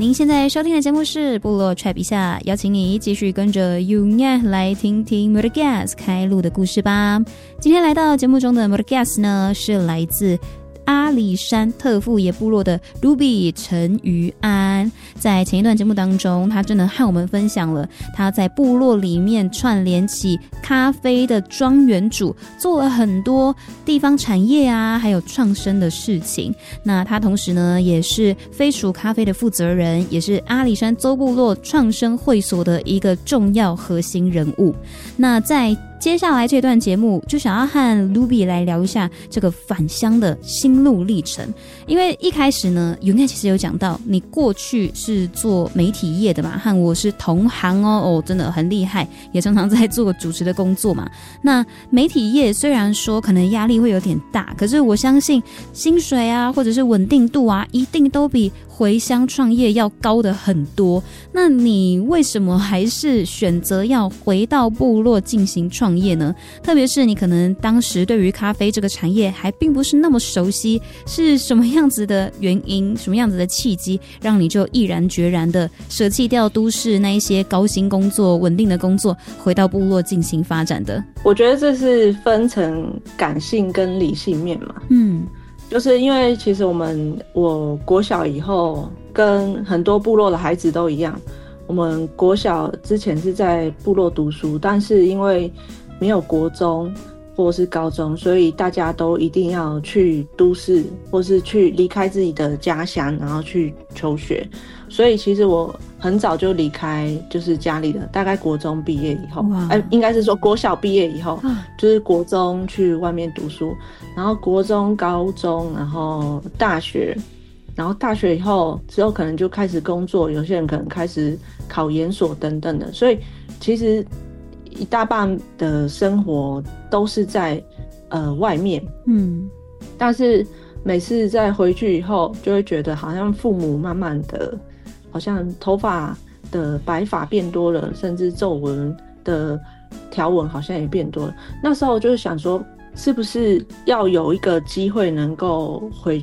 您现在收听的节目是部落 Trap 一下，邀请你继续跟着 Yunya 来听听 Murgas 开路的故事吧。今天来到节目中的 Murgas 呢，是来自阿里山特富野部落的 Ruby 陈于安。在前一段节目当中，他真的和我们分享了他在部落里面串联起咖啡的庄园主，做了很多地方产业啊还有创生的事情。那他同时呢也是飞鼠咖啡的负责人，也是阿里山邹部落创生会所的一个重要核心人物。那在接下来这段节目就想要和 Ruby 来聊一下这个返乡的心路历程。因为一开始呢Yunya其实有讲到你过去是做媒体业的嘛，和我是同行哦，真的很厉害，也常常在做主持的工作嘛。那媒体业虽然说可能压力会有点大，可是我相信薪水啊或者是稳定度啊一定都比回乡创业要高的很多。那你为什么还是选择要回到部落进行创业呢？特别是你可能当时对于咖啡这个产业还并不是那么熟悉，是什么样子的原因，什么样子的契机让你就毅然决然的舍弃掉都市那一些高薪工作稳定的工作，回到部落进行发展的？ 我觉得这是分成感性跟理性面嘛。就是因为其实我国小以后跟很多部落的孩子都一样，我们国小之前是在部落读书，但是因为没有国中或是高中，所以大家都一定要去都市或是去离开自己的家乡，然后去求学。所以其实我很早就离开就是家里了，大概国中毕业以后，应该是说国小毕业以后，就是国中去外面读书，然后国中、高中，然后大学，然后大学以后之后可能就开始工作，有些人可能开始考研所等等的，所以其实一大半的生活都是在外面。但是每次再回去以后，就会觉得好像父母慢慢的，好像头发的白发变多了，甚至皱纹的条纹好像也变多了。那时候就是想说，是不是要有一个机会能够回